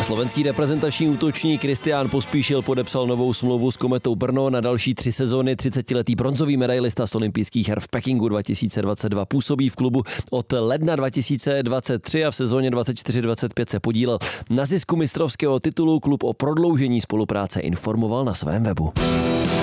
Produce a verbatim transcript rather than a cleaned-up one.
Slovenský reprezentační útočník Kristián Pospíšil podepsal novou smlouvu s Kometou Brno na další tři sezóny. třicetiletý bronzový medailista z olympijských her v Pekingu dva tisíce dvacet dva působí v klubu od ledna dva tisíce dvacet tři a v sezóně dvacet čtyři dvacet pět se podílel na zisku mistrovského titulu. Klub o prodloužení spolupráce informoval na svém webu.